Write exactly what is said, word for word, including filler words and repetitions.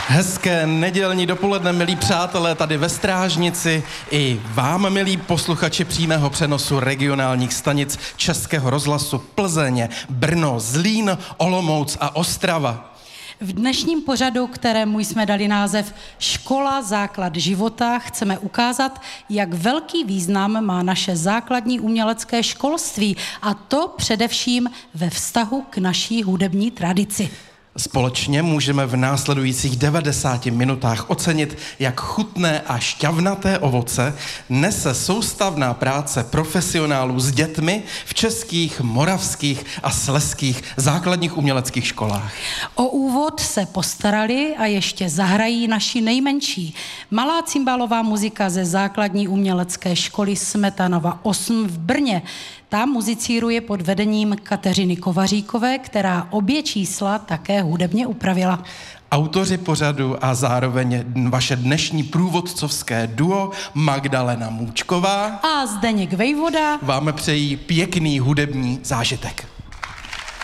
Hezké nedělní dopoledne, milí přátelé, tady ve Strážnici i vám, milí posluchači přímého přenosu regionálních stanic Českého rozhlasu Plzeň, Brno, Zlín, Olomouc a Ostrava. V dnešním pořadu, kterému jsme dali název Škola základ života, chceme ukázat, jak velký význam má naše základní umělecké školství, a to především ve vztahu k naší hudební tradici. Společně můžeme v následujících devadesáti minutách ocenit, jak chutné a šťavnaté ovoce nese soustavná práce profesionálů s dětmi v českých, moravských a slezských základních uměleckých školách. O úvod se postarali a ještě zahrají naši nejmenší. Malá cymbalová muzika ze základní umělecké školy Smetanova osm v Brně. Ta muzicíruje pod vedením Kateřiny Kovaříkové, která obě čísla také hudebně upravila. Autoři pořadu a zároveň vaše dnešní průvodcovské duo Magdalena Můčková a Zdeněk Vejvoda vám přejí pěkný hudební zážitek.